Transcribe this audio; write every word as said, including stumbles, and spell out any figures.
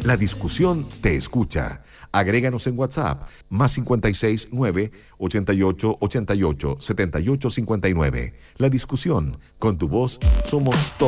La discusión te escucha. Agréganos en WhatsApp, más cincuenta y seis nueve, ochenta y ocho, ochenta y ocho, setenta y ocho cincuenta y nueve. La discusión, con tu voz, somos todos.